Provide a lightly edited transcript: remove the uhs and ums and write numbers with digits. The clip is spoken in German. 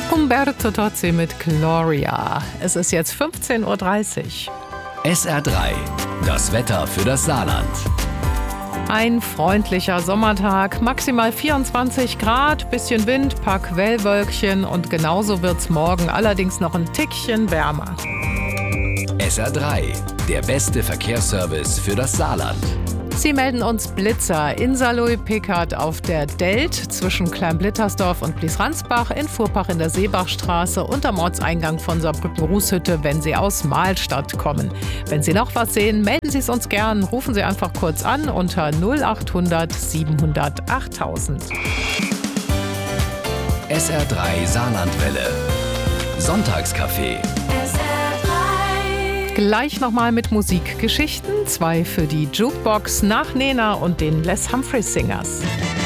Umberto Tozzi mit Gloria. Es ist jetzt 15:30 Uhr. SR3, das Wetter für das Saarland. Ein freundlicher Sommertag, maximal 24 Grad, bisschen Wind, paar Quellwölkchen und genauso wird's morgen, allerdings noch ein Tickchen wärmer. SR3, der beste Verkehrsservice für das Saarland. Sie melden uns Blitzer in Saarlouis-Peckert auf der Delt zwischen Kleinblittersdorf und Blies-Ransbach, in Furpach in der Seebachstraße und am Ortseingang von Saarbrücken-Rußhütte, wenn Sie aus Mahlstadt kommen. Wenn Sie noch was sehen, melden Sie es uns gern. Rufen Sie einfach kurz an unter 0800 700 8000. SR3 Saarlandwelle. Sonntagscafé. Gleich nochmal mit Musikgeschichten. 2 für die Jukebox nach Nena und den Les Humphreys Singers.